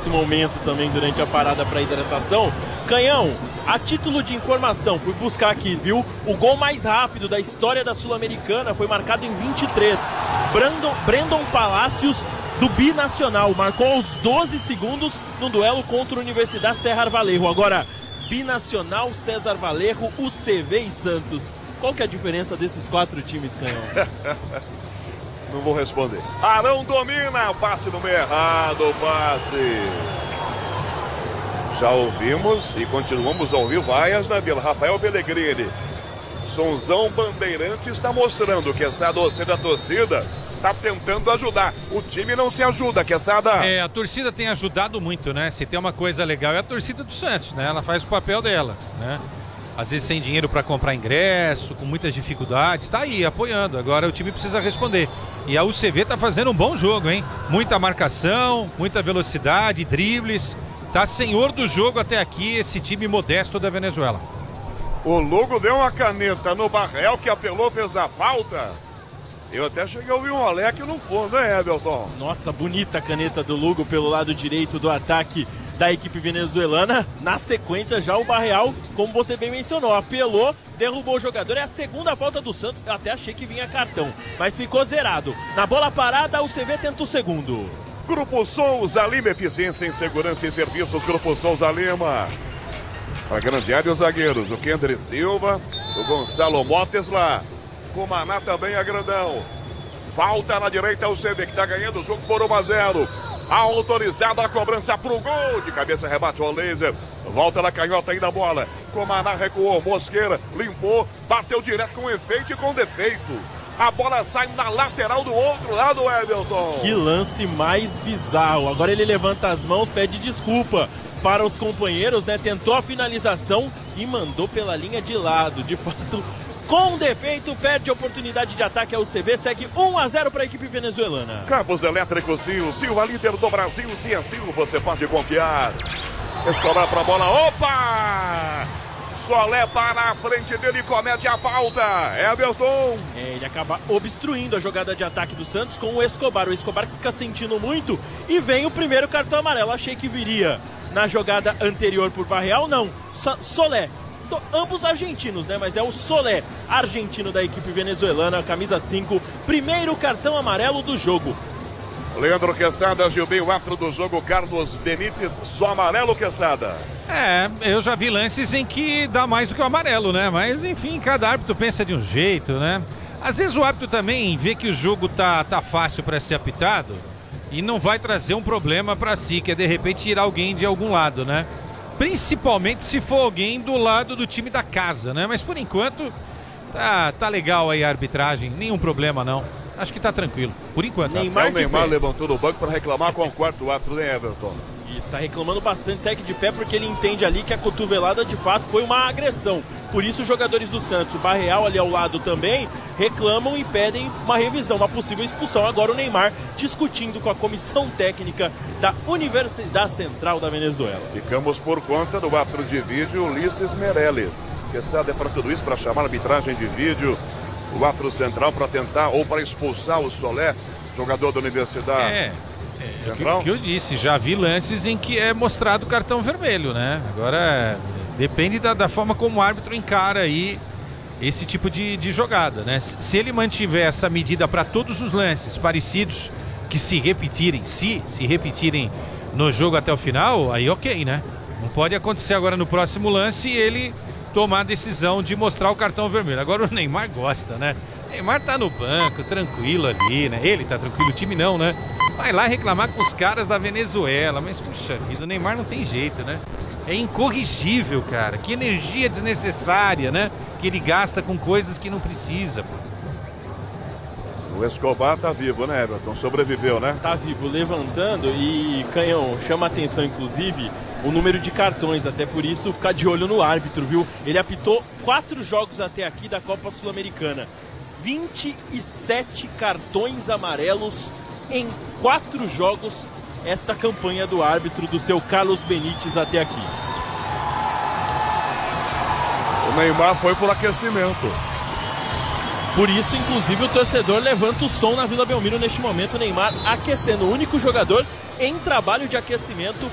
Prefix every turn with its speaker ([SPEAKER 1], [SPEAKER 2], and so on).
[SPEAKER 1] nesse momento também durante a parada para hidratação. Canhão, a título de informação, fui buscar aqui, viu? O gol mais rápido da história da Sul-Americana foi marcado em 23. Brandon Palacios, do Binacional, marcou aos 12 segundos no duelo contra a Universidade César Vallejo. Agora, Binacional, César Vallejo, UCV e Santos. Qual que é a diferença desses 4 times, Canhão?
[SPEAKER 2] Não vou responder. Arão domina, passe no meio errado, passe. Já ouvimos e continuamos a ouvir vaias na Vila. Rafael Pellegrini. Sonzão Bandeirante está mostrando que essa doce da torcida está tentando ajudar. O time não se ajuda, Quesada.
[SPEAKER 3] A torcida tem ajudado muito, né? Se tem uma coisa legal é a torcida do Santos, né? Ela faz o papel dela, né? Às vezes sem dinheiro para comprar ingresso, com muitas dificuldades, tá aí apoiando. Agora o time precisa responder. E a UCV tá fazendo um bom jogo, hein? Muita marcação, muita velocidade, dribles. Tá senhor do jogo até aqui esse time modesto da Venezuela.
[SPEAKER 2] O Lugo deu uma caneta no Barrel que apelou, fez a falta. Eu até cheguei a ouvir um Alec no fundo, hein, Everton?
[SPEAKER 1] Nossa, bonita a caneta do Lugo pelo lado direito do ataque da equipe venezuelana. Na sequência, já o Barreal, como você bem mencionou, apelou, derrubou o jogador. É a segunda falta do Santos. Eu até achei que vinha cartão, mas ficou zerado. Na bola parada, o CV tenta o segundo.
[SPEAKER 2] Grupo Souza Lima, eficiência em segurança e serviços. Grupo Souza Lima. Para grande área, os zagueiros, o Kendry Silva, o Gonçalo Motes lá. O Maná também é grandão. Falta na direita, o CV que está ganhando o jogo por 1-0. Autorizada a cobrança pro gol. De cabeça, rebate o laser. Volta na canhota aí da bola. Comaná recuou, Mosqueira limpou, bateu direto com efeito e com defeito. A bola sai na lateral do outro lado, Everton.
[SPEAKER 1] Que lance mais bizarro. Agora ele levanta as mãos, pede desculpa para os companheiros, né? Tentou a finalização e mandou pela linha de lado. De fato, com defeito, perde a oportunidade de ataque ao UCV, segue 1-0 para a equipe venezuelana.
[SPEAKER 2] Cabos elétricos Sil, Silva líder do Brasil, se é Sil, você pode confiar. Escolar para a bola, opa! Solé para a frente dele, comete a falta, Everton.
[SPEAKER 1] Ele acaba obstruindo a jogada de ataque do Santos com o Escobar que fica sentindo muito e vem o primeiro cartão amarelo. Achei que viria na jogada anterior por Barreal, não, Solé. Ambos argentinos, né? Mas é o Solé, argentino da equipe venezuelana, camisa 5, primeiro cartão amarelo do jogo.
[SPEAKER 2] Leandro Quesada, Gilbei, o árbitro do jogo, Carlos Benítez, só amarelo, Quesada.
[SPEAKER 3] Eu já vi lances em que dá mais do que o amarelo, né? Mas enfim, cada árbitro pensa de um jeito, né? Às vezes o árbitro também vê que o jogo tá fácil para ser apitado e não vai trazer um problema para si, que é de repente tirar alguém de algum lado, né? Principalmente se for alguém do lado do time da casa, né? Mas por enquanto tá legal aí a arbitragem, nenhum problema não. Acho que tá tranquilo, por enquanto.
[SPEAKER 2] O Neymar levantou do banco para reclamar com o quarto árbitro, né, Everton?
[SPEAKER 1] Isso, tá reclamando bastante, segue de pé porque ele entende ali que a cotovelada de fato foi uma agressão. Por isso os jogadores do Santos, o Barreal ali ao lado também, reclamam e pedem uma revisão, uma possível expulsão. Agora o Neymar discutindo com a comissão técnica da Universidade Central da Venezuela.
[SPEAKER 2] Ficamos por conta do árbitro de vídeo, Ulisses Meirelles. Quesada é para tudo isso, para chamar a arbitragem de vídeo, o árbitro central para tentar ou para expulsar o Solé, jogador da Universidade Central.
[SPEAKER 3] O que eu disse, já vi lances em que é mostrado cartão vermelho, né? Agora depende da forma como o árbitro encara aí esse tipo de jogada, né? Se ele mantiver essa medida para todos os lances parecidos que se repetirem no jogo até o final, aí ok, né? Não pode acontecer agora no próximo lance e ele tomar a decisão de mostrar o cartão vermelho. Agora o Neymar gosta, né? O Neymar tá no banco, tranquilo ali, né? Ele tá tranquilo, o time não, né? Vai lá reclamar com os caras da Venezuela, mas puxa vida, o Neymar não tem jeito, né? É incorrigível, cara. Que energia desnecessária, né? Que ele gasta com coisas que não precisa, pô.
[SPEAKER 2] O Escobar tá vivo, né, Everton? Sobreviveu, né?
[SPEAKER 1] Tá vivo, levantando e, Canhão, chama a atenção, inclusive, o número de cartões, até por isso ficar de olho no árbitro, viu? Ele apitou 4 jogos até aqui da Copa Sul-Americana. 27 cartões amarelos em 4 jogos, esta campanha do árbitro do seu Carlos Benítez até aqui.
[SPEAKER 2] O Neymar foi por aquecimento.
[SPEAKER 1] Por isso, inclusive, o torcedor levanta o som na Vila Belmiro neste momento. O Neymar aquecendo, o único jogador em trabalho de aquecimento